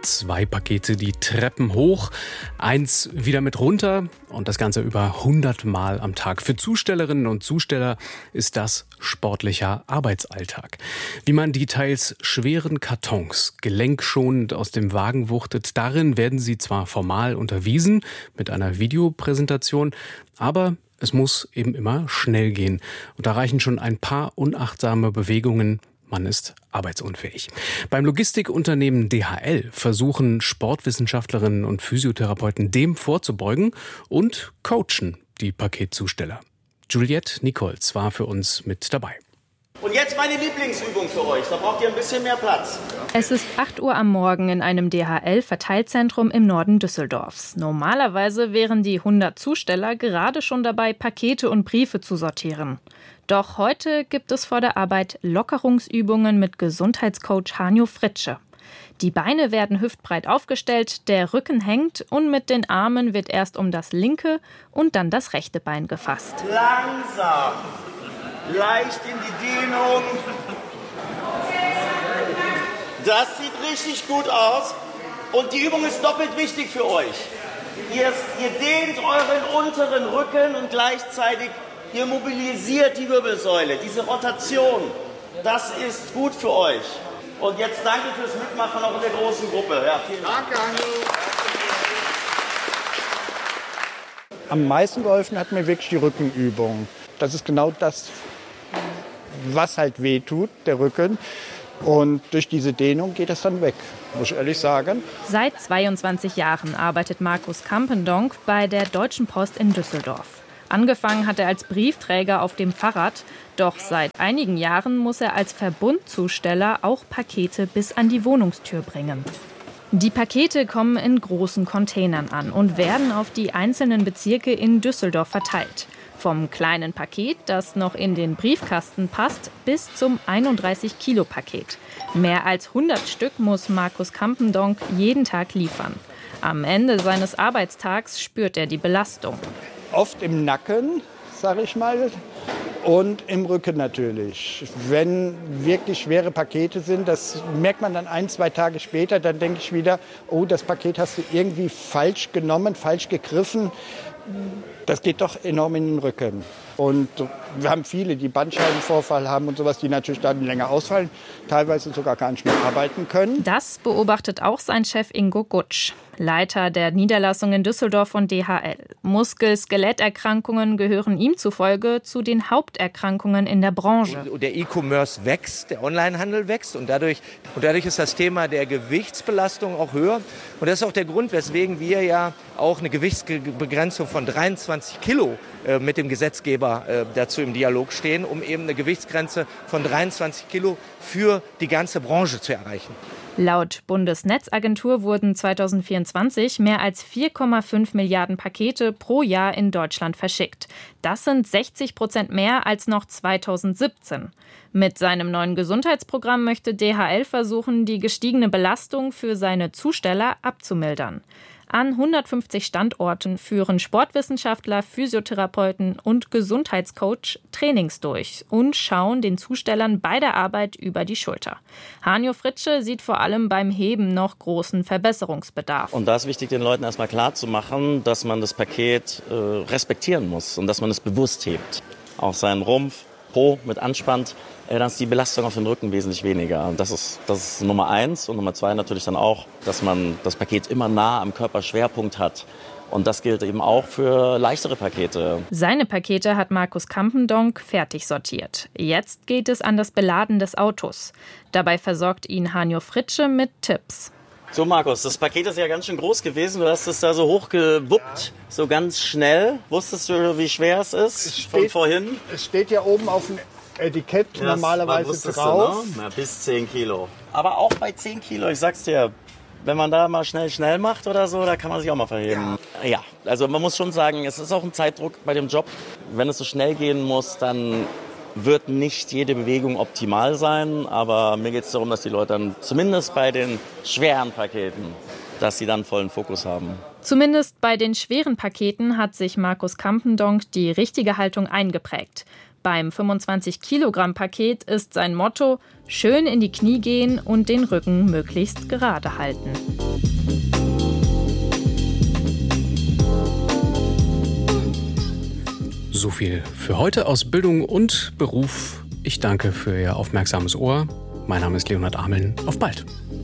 2 Pakete die Treppen hoch, 1 wieder mit runter und das Ganze über 100 Mal am Tag. Für Zustellerinnen und Zusteller ist das sportlicher Arbeitsalltag. Wie man die teils schweren Kartons gelenkschonend aus dem Wagen wuchtet, darin werden sie zwar formal unterwiesen mit einer Videopräsentation, aber es muss eben immer schnell gehen. Und da reichen schon ein paar unachtsame Bewegungen. Man ist arbeitsunfähig. Beim Logistikunternehmen DHL versuchen Sportwissenschaftlerinnen und Physiotherapeuten dem vorzubeugen und coachen die Paketzusteller. Juliette Nichols war für uns mit dabei. Und jetzt meine Lieblingsübung für euch. Da braucht ihr ein bisschen mehr Platz. Es ist 8 Uhr am Morgen in einem DHL-Verteilzentrum im Norden Düsseldorfs. Normalerweise wären die 100 Zusteller gerade schon dabei, Pakete und Briefe zu sortieren. Doch heute gibt es vor der Arbeit Lockerungsübungen mit Gesundheitscoach Hanjo Fritsche. Die Beine werden hüftbreit aufgestellt, der Rücken hängt und mit den Armen wird erst um das linke und dann das rechte Bein gefasst. Langsam, leicht in die Dehnung. Das sieht richtig gut aus und die Übung ist doppelt wichtig für euch. Ihr dehnt euren unteren Rücken und gleichzeitig ihr mobilisiert die Wirbelsäule, diese Rotation. Das ist gut für euch. Und jetzt danke fürs Mitmachen auch in der großen Gruppe. Ja, vielen Dank. Danke, Hanjo. Am meisten geholfen hat mir wirklich die Rückenübung. Das ist genau das, was halt weh tut, der Rücken. Und durch diese Dehnung geht das dann weg, muss ich ehrlich sagen. Seit 22 Jahren arbeitet Markus Kampendonk bei der Deutschen Post in Düsseldorf. Angefangen hat er als Briefträger auf dem Fahrrad, doch seit einigen Jahren muss er als Verbundzusteller auch Pakete bis an die Wohnungstür bringen. Die Pakete kommen in großen Containern an und werden auf die einzelnen Bezirke in Düsseldorf verteilt. Vom kleinen Paket, das noch in den Briefkasten passt, bis zum 31-Kilo-Paket. Mehr als 100 Stück muss Markus Kampendonk jeden Tag liefern. Am Ende seines Arbeitstags spürt er die Belastung. Oft im Nacken, sage ich mal, und im Rücken natürlich. Wenn wirklich schwere Pakete sind, das merkt man dann 1-2 Tage später, dann denke ich wieder, oh, das Paket hast du irgendwie falsch genommen, falsch gegriffen. Das geht doch enorm in den Rücken. Und wir haben viele, die Bandscheibenvorfall haben und sowas, die natürlich dann länger ausfallen, teilweise sogar gar nicht mehr arbeiten können. Das beobachtet auch sein Chef Ingo Gutsch, Leiter der Niederlassung in Düsseldorf von DHL. Muskel-Skeletterkrankungen gehören ihm zufolge zu den Haupterkrankungen in der Branche. Der E-Commerce wächst, der Onlinehandel wächst und dadurch ist das Thema der Gewichtsbelastung auch höher. Und das ist auch der Grund, weswegen wir ja auch eine Gewichtsbegrenzung von 23 Kilo mit dem Gesetzgeber dazu im Dialog stehen, um eben eine Gewichtsgrenze von 23 Kilo für die ganze Branche zu erreichen. Laut Bundesnetzagentur wurden 2024 mehr als 4,5 Milliarden Pakete pro Jahr in Deutschland verschickt. Das sind 60% mehr als noch 2017. Mit seinem neuen Gesundheitsprogramm möchte DHL versuchen, die gestiegene Belastung für seine Zusteller abzumildern. An 150 Standorten führen Sportwissenschaftler, Physiotherapeuten und Gesundheitscoach Trainings durch und schauen den Zustellern bei der Arbeit über die Schulter. Hanjo Fritsche sieht vor allem beim Heben noch großen Verbesserungsbedarf. Und da ist wichtig, den Leuten erstmal klarzumachen, dass man das Paket respektieren muss und dass man es bewusst hebt. Auch seinen Rumpf, Po mit anspannt, dann ist die Belastung auf den Rücken wesentlich weniger. Und das ist Nummer 1. Und Nummer 2 natürlich dann auch, dass man das Paket immer nah am Körperschwerpunkt hat. Und das gilt eben auch für leichtere Pakete. Seine Pakete hat Markus Kampendonk fertig sortiert. Jetzt geht es an das Beladen des Autos. Dabei versorgt ihn Hanjo Fritsche mit Tipps. So Markus, das Paket ist ja ganz schön groß gewesen. Du hast es da so hochgewuppt, so ganz schnell. Wusstest du, wie schwer es ist von vorhin? Es steht ja oben auf dem Etikett Ja, normalerweise drauf. Du, ne? Bis 10 Kilo. Aber auch bei 10 Kilo, ich sag's dir, wenn man da mal schnell macht oder so, da kann man sich auch mal verheben. Ja, also man muss schon sagen, es ist auch ein Zeitdruck bei dem Job. Wenn es so schnell gehen muss, dann wird nicht jede Bewegung optimal sein. Aber mir geht es darum, dass die Leute dann zumindest bei den schweren Paketen, dass sie dann vollen Fokus haben. Zumindest bei den schweren Paketen hat sich Markus Kampendonk die richtige Haltung eingeprägt. Beim 25-Kilogramm-Paket ist sein Motto: schön in die Knie gehen und den Rücken möglichst gerade halten. So viel für heute aus Bildung und Beruf. Ich danke für Ihr aufmerksames Ohr. Mein Name ist Leonhard Ameln. Auf bald.